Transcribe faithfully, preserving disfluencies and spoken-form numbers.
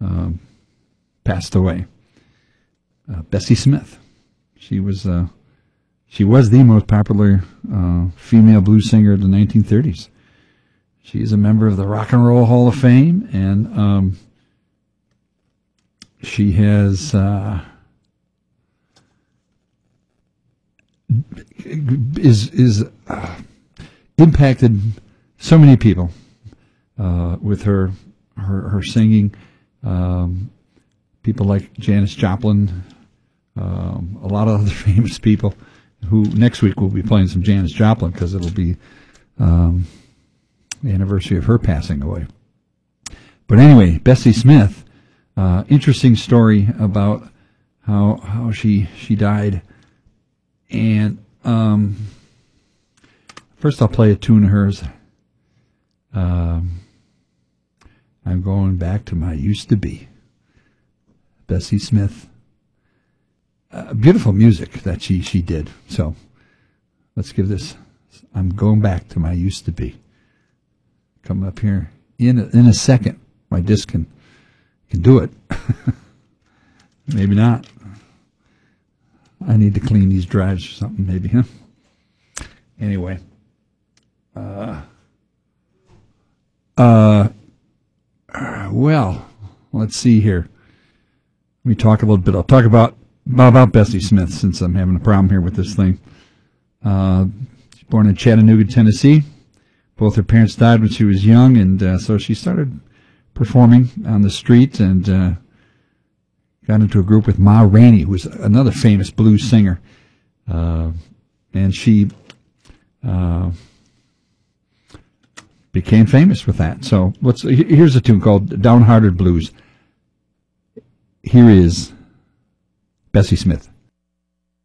um, passed away. Uh, Bessie Smith. She was uh, she was the most popular uh, female blues singer of the nineteen thirties. She is a member of the Rock and Roll Hall of Fame, and um, she has uh, is is uh, impacted so many people uh, with her her her singing. Um, people like Janis Joplin, um, a lot of other famous people. Who next week we'll be playing some Janis Joplin because it'll be um, the anniversary of her passing away. But anyway, Bessie Smith, uh, interesting story about how how she she died. And um, first I'll play a tune of hers. Um, I'm going back to my used to be. Bessie Smith. Uh, beautiful music that she, she did. So let's give this. I'm going back to my used to be. Come up here in a, in a second. My disc can can do it. Maybe not. I need to clean these drives or something. Maybe, huh? Anyway. Uh. Uh. Well, let's see here. Let me talk a little bit. I'll talk about. About Bessie Smith, since I'm having a problem here with this thing. Uh, she was born in Chattanooga, Tennessee. Both her parents died when she was young, and uh, so she started performing on the street and uh, got into a group with Ma Rainey, who was another famous blues singer. Uh, and she uh, became famous with that. So let's, here's a tune called Downhearted Blues. Here is Bessie Smith.